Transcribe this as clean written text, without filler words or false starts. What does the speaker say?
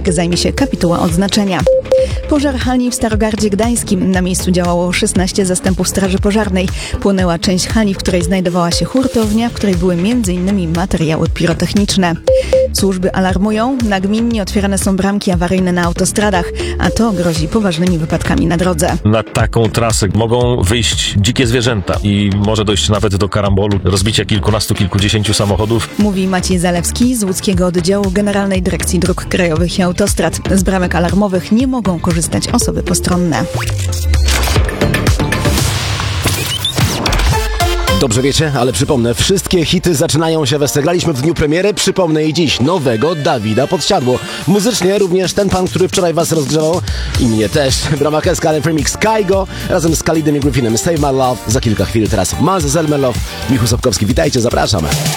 czwartek zajmie się kapituła odznaczenia. Pożar halni w Starogardzie Gdańskim. Na miejscu działało 16 zastępów straży pożarnej. Płonęła część hali, w której znajdowała się hurtownia, w której były m.in. materiały pirotechniczne. Służby alarmują, nagminnie otwierane są bramki awaryjne na autostradach, a to grozi poważnymi wypadkami na drodze. Na taką trasę mogą wyjść dzikie zwierzęta i może dojść nawet do karambolu, rozbicia kilkunastu, kilkudziesięciu samochodów. Mówi Maciej Zalewski z łódzkiego oddziału Generalnej Dyrekcji Dróg Krajowych i Autostrad. Z bramek alarmowych nie mogą korzystać osoby postronne. Dobrze wiecie, ale przypomnę, wszystkie hity zaczynają się we graliśmy w dniu premiery, przypomnę i dziś nowego Dawida Podsiadło. Muzycznie również ten pan, który wczoraj was rozgrzewał i mnie też. Brama Keska, remix Kaigo razem z Khalidem i Griffinem. Save My Love za kilka chwil teraz. Miles Zelmerlove, Michał Sapkowski, witajcie, zapraszam.